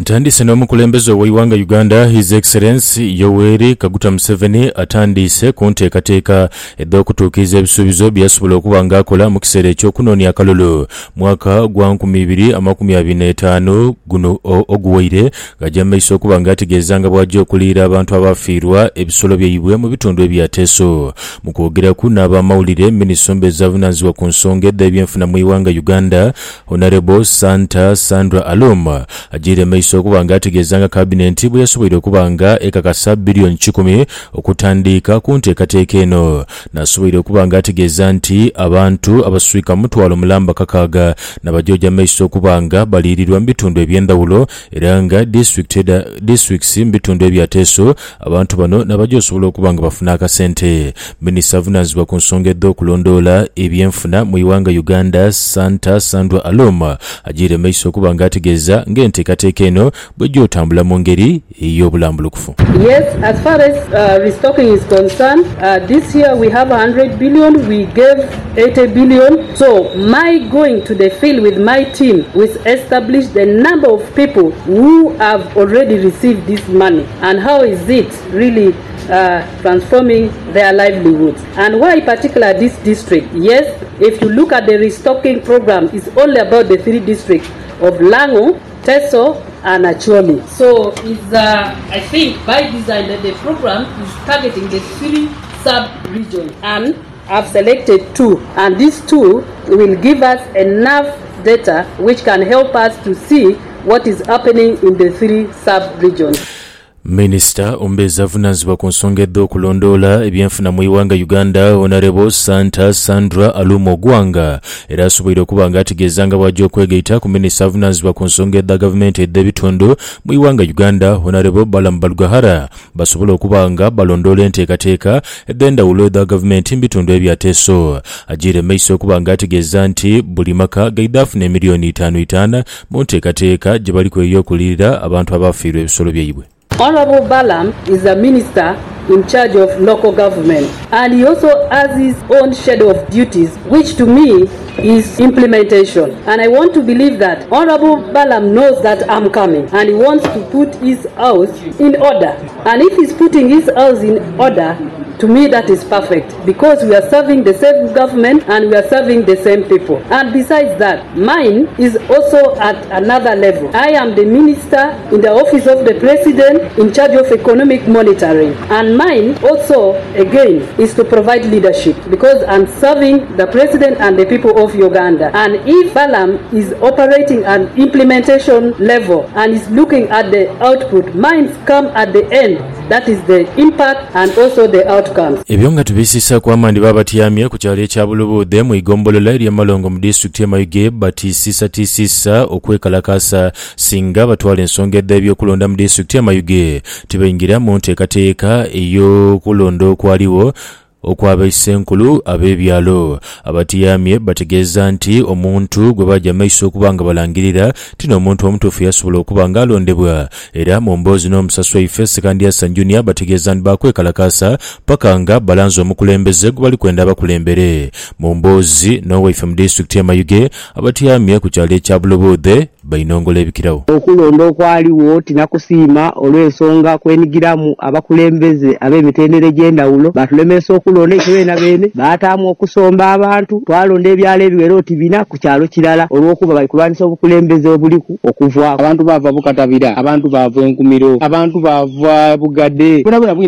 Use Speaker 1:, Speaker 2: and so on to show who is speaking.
Speaker 1: Ntandise n'omukulembeze w'eggwanga Uganda His Excellency Yoweri Kaguta Museveni atandise ku nteekateeka ed'okutuukiriza ebisuubizo byasobola okuba ng'akola mu kiseera eky'okunoonya akalulu mwaka gwa 2025 guno oguwaire ng'ajja maiso okuba ng'ategeeza nga bw'ajja okuliira abantu abafiirwa ebisolo byaibwe mu bitundu ebyateeso. Mu kwogeraku n'abamawulire minisita omubeezi avunaanyizibwa ku nsonga ez'ebyenfuna mu eggwanga Uganda Honorable Sandra Alum agiire maiso okuba ng'ategeeza nga kabinenti bwe yasobola okuba nga ekakasa bilioni 10 okutandika ku nteekateeka eno. N'asobola okuba ng'ategeeza nti abantu abaswika mutwalo mulamba kakaaga n'abajooja maiso okuba nga baliirirwa mu bitundu eby'endawulo era nga districts mu bitundu ebyateeso abantu bano n'abajja osobola okuba nga bafuna akasente. Minisita avunaanyizibwa ku nsonga ez'okulondoola ebyenfuna mu eggwanga Uganda Sandra Alum agiire maiso okuba ng'ategeeza ng'enteekateeka eno bw'ejja otambula mu ngeri ey'obulambulukufu.
Speaker 2: Yes, as far as restocking is concerned, this year we have 100 billion, we gave 80 billion. So my going to the field with my team, we established the number of people who have already received this money and how is it really transforming their livelihoods. And why particular this district? Yes, if you look at the restocking program, it's only about the 3 districts of Lango, Teso and Acholi. So it's I think by design that the program is targeting the 3 sub-regions, and I've selected 2, and these 2 will give us enough data which can help us to see what is happening in the 3 sub-regions.
Speaker 1: Minisita omubeezi avunaanyizibwa ku nsonga ez'okulondoola ebyenfuna mu eggwanga Uganda Honorable Sandra Alum Ogwanga era asobola okuba ng'ategeeza nga bw'ajja okwegayita ku minisita avunaanyizibwa ku nsonga eza gavumenti ez'ebitundu mu eggwanga Uganda Honorable Balaam Balugahara basobola okuba nga balondoola enteekateeka ez'endawulo eza gavumenti mu bitundu ebyateeso. Agiire maiso okuba ng'ategeeza nti buli maka gaidde afuna miliyoni 5 mu nteekateeka gye bali kwey'okulirira abantu abafiirwa ebisolo byaibwe.
Speaker 2: Honorable Balaam is a minister in charge of local government, and he also has his own schedule of duties, which to me is implementation. And I want to believe that Honorable Balaam knows that I'm coming and he wants to put his house in order. And if he's putting his house in order, to me that is perfect, because we are serving the same government and we are serving the same people. And besides that, mine is also at another level. I am the minister in the office of the president in charge of economic monitoring, and mine also again is to provide leadership, because I'm serving the president and the people of Uganda. And if Balaam is operating at implementation level and is looking at the output, mine come at the end. That is the impact and also the outcomes.
Speaker 1: Ebyo nga tubisisa ku amandi babatyamye ku kyalo ekya Bulubudde mu igombolola ery'Amalongo mu disitulikiti y'Mayuge batiisisa okwekalakasa singa batwala ensonga ez'ebyokulonda mu disitulikiti y'Mayuge tebeyingira mu nteekateeka ey'okulonda okwaliwo okwabayisenkulu ab'ebyalo. Abatyamye bategeeza nti omuntu gwe bajja maiso okuba nga balangirira tino omuntu omutuufu yasobola okuba ng'alondebwa, era mu mboozi n'omusaswa ife Second San Junior bategeeza nti bakwekalakasa paka nga balanze omukulembeze gwe bali kwenda bakulembere. Mu mboozi n'owaife mu disitulikiti y'Amayuge abatyamye ku kyalo ekya Bulubudde bayinongola ebikirawo.
Speaker 3: Okulonda okwaliwo tinakusiima olw'ensonga kwenigiramu abakulembeze ab'emitendera egy'endawulo batulemesa okulonda ekibeena beene baataamu okusomba abantu twalonda ebyalo ebiwera oti 4 ku kyalo kirala olw'okuba bali kulwanyisa obukulembeze obuliku okuvaako.
Speaker 4: Abantu baava Bukatabira, abantu baava Enkumiro, abantu baava Bugadde.